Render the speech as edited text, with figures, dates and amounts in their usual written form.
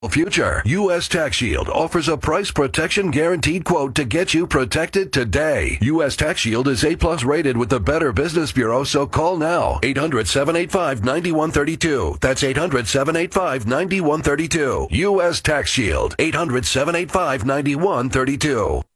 future. U.S. Tax Shield offers a price protection guaranteed quote to get you protected today. U.S. Tax Shield is A+ rated with the Better Business Bureau, so call now. 800-785-9132. That's 800-785-9132. U.S. Tax Shield. 800-785-9132.